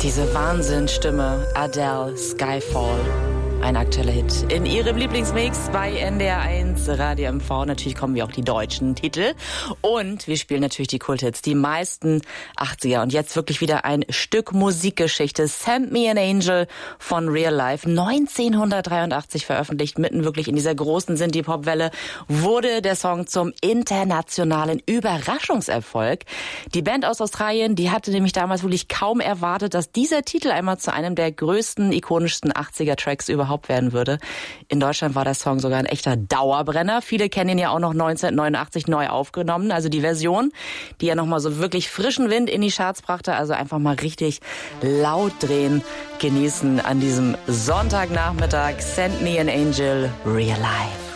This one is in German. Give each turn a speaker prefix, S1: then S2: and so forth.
S1: Diese Wahnsinnsstimme, Adele, Skyfall. Ein aktueller Hit in Ihrem Lieblingsmix bei NDR1 Radio MV. Natürlich kommen wir auch die deutschen Titel. Und wir spielen natürlich die Kulthits, die meisten 80er. Und jetzt wirklich wieder ein Stück Musikgeschichte. Send Me an Angel von Real Life. 1983 veröffentlicht, mitten wirklich in dieser großen Synthie-Pop-Welle, wurde der Song zum internationalen Überraschungserfolg. Die Band aus Australien, die hatte nämlich damals wirklich kaum erwartet, dass dieser Titel einmal zu einem der größten, ikonischsten 80er-Tracks überhaupt werden würde. In Deutschland war der Song sogar ein echter Dauerbrenner. Viele kennen ihn ja auch noch 1989 neu aufgenommen. Also die Version, die ja nochmal so wirklich frischen Wind in die Charts brachte. Also einfach mal richtig laut drehen, genießen an diesem Sonntagnachmittag. Send Me an Angel, Real Life.